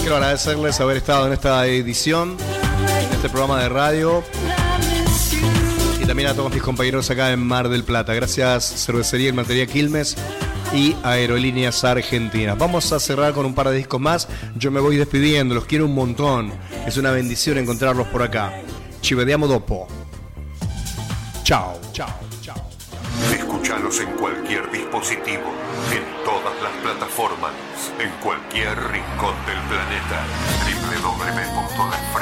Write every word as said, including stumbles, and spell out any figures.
Quiero agradecerles haber estado en esta edición, en este programa de radio. Y también a todos mis compañeros acá en Mar del Plata. Gracias Cervecería y Matería Quilmes y Aerolíneas Argentinas. Vamos a cerrar con un par de discos más. Yo me voy despidiendo, los quiero un montón. Es una bendición encontrarlos por acá. Ci vediamo dopo. Chao. Chao. Chao. Escúchalos en cualquier dispositivo, en todas las plataformas, en cualquier rincón del planeta. doble u doble u doble u punto